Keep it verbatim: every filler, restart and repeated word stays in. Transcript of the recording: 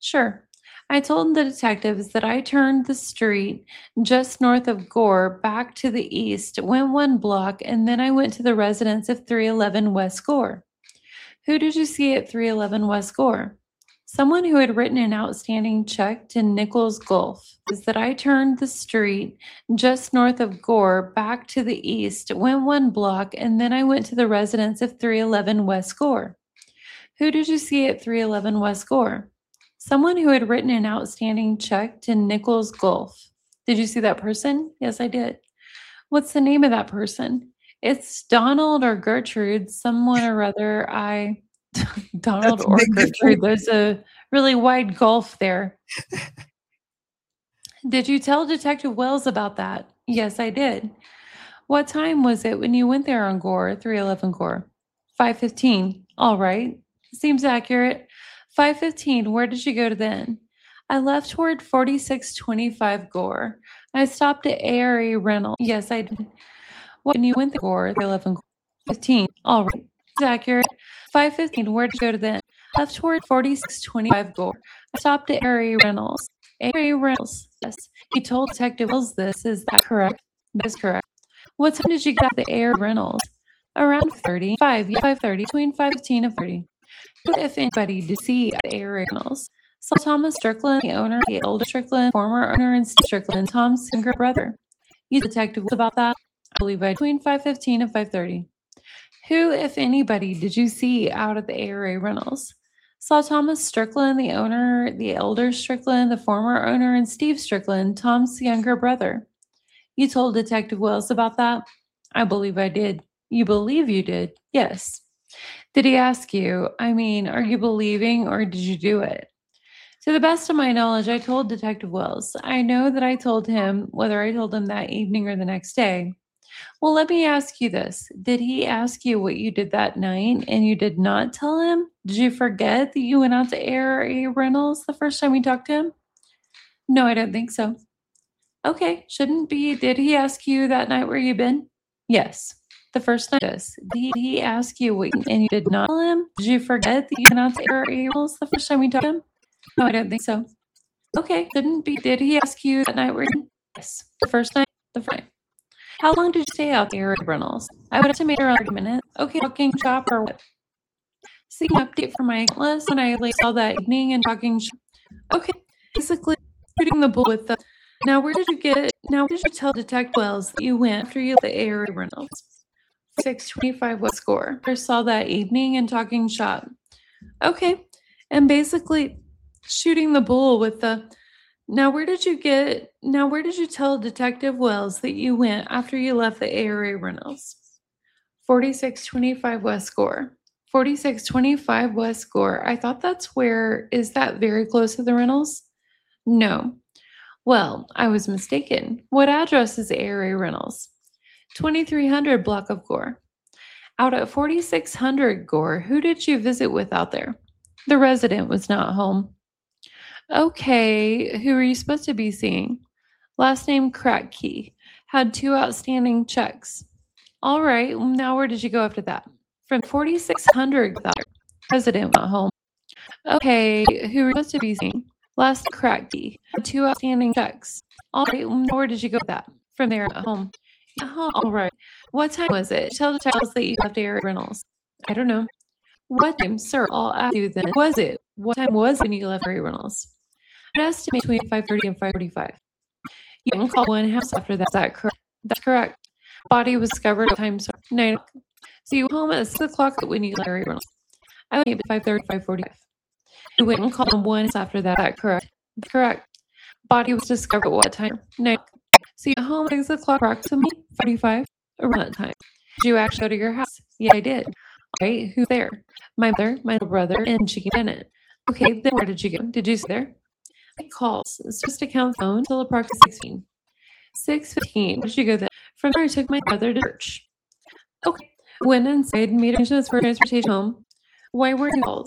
Sure. I told the detectives that I turned the street just north of Gore back to the east, went one block, and then I went to the residence of three eleven West Gore. Who did you see at three eleven West Gore? Someone who had written an outstanding check to Nichols Gulf. Is that I turned the street just north of Gore back to the east, went one block, and then I went to the residence of three eleven West Gore. Who did you see at three eleven West Gore? Someone who had written an outstanding check to Nichols Gulf. Did you see that person? Yes, I did. What's the name of that person? It's Donald or Gertrude, someone or other. I Donald That's a or big Gertrude. difference. There's a really wide gulf there. Did you tell Detective Wells about that? Yes, I did. What time was it when you went there on Gore, three eleven Gore? five fifteen. All right. Seems accurate. five fifteen. Where did you go to then? I left toward forty-six twenty-five Gore. I stopped at A R A Rental. Yes, I did. When you went to Gore, three eleven fifteen. All right. Seems accurate. five fifteen. Where did you go to then? I left toward forty-six twenty-five Gore. I stopped at A R A Rentals. A R A Rentals. Yes. You told Detective Wells this. Is that correct? That is correct. What time did you get out the Air Rentals? Around thirty-five, yeah, five thirty, between five fifteen and thirty. Who, if anybody, did see at the Air Rentals? Saw Thomas Strickland, the owner, the older Strickland, former owner, and Steve Strickland, Tom's younger brother. You detective about that? I believe by between five fifteen and five thirty. Who, if anybody, did you see out at the A R A Rentals? Saw Thomas Strickland, the owner, the elder Strickland, the former owner, and Steve Strickland, Tom's younger brother. You told Detective Wells about that? I believe I did. You believe you did? Yes. Did he ask you, I mean, are you believing or did you do it? To the best of my knowledge, I told Detective Wells. I know that I told him, whether I told him that evening or the next day. Well, let me ask you this. Did he ask you what you did that night and you did not tell him? Did you forget that you went out to A R A Reynolds the first time you talked to him? No, I don't think so. Okay, shouldn't be. Did he ask you that night where you been? Yes. The first night. Yes. Did he ask you what and you did not tell him? Did you forget that you went out to A R A Reynolds the first time you talked to him? No, I don't think so. Okay, shouldn't be. Did he ask you that night where you been? Yes. The first night. The first night. How long did you stay out there at Reynolds? I would estimate around thirty minutes. Okay, talking shop or what? Seeking an update from my list when I saw that evening and talking shop. Okay, basically shooting the bull with the. Now, where did you get? Now, where did you tell Detective Wells that you went after you left the A R A Reynolds? six twenty-five West Gore. I saw that evening and talking shop. Okay, and basically shooting the bull with the. Now, where did you get? Now, where did you tell Detective Wells that you went after you left the A R A Reynolds? forty-six twenty-five West Gore. forty-six twenty-five West Gore. I thought that's where. Is that very close to the Reynolds? No. Well, I was mistaken. What address is A R A Reynolds? twenty-three hundred block of Gore. Out at forty-six hundred Gore, who did you visit with out there? The resident was not home. Okay, who were you supposed to be seeing? Last name Kratky. Had two outstanding checks. All right, now where did you go after that? From forty-six hundred, the resident not home. Okay, who were you supposed to be seeing? Last Kratky. Had two outstanding checks. All right, now where did you go with that? From there at home. At home. All right. What time was it? Tell the child that you left A R A Reynolds. I don't know. What time, sir? I'll ask you then. Was it? What time was it when you left A R A Reynolds? I'd estimate between five thirty and five forty-five. You didn't call one house after that. Is that correct? That's correct. Body was discovered at time, sir. nine o'clock. So you were home at six o'clock when you left A R A Reynolds. I would at five thirty, five forty-five. You went and called one house after that. Is that correct? That's correct. Body was discovered at what time? nine o'clock. So you were home at six o'clock approximately, forty-five, around that time. Did you actually go to your house? Yeah, I did. All right, who's there? My mother, my little brother, and Chicken Bennett. Okay, then where did you go? Did you sit there? Calls. Supposed to count phone until approximately sixteen. six fifteen. Where did you go then? From there, I took my brother to church. Okay. Went inside, made arrangements for transportation home. Why were you called?